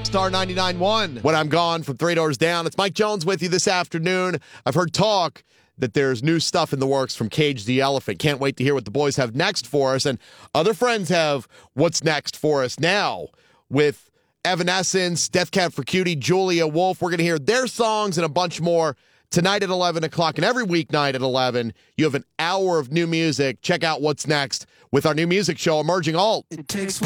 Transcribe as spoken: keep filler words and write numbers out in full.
Star ninety-nine point one. When I'm gone from Three Doors Down, it's Mike Jones with you this afternoon. I've heard talk that there's new stuff in the works from Cage the Elephant. Can't wait to hear what the boys have next for us. And other friends have what's next for us now with Evanescence, Death Cab for Cutie, Julia Wolf. We're going to hear their songs and a bunch more tonight at eleven o'clock. And every weeknight at eleven, you have an hour of new music. Check out what's next with our new music show, Emerging Alt. It takes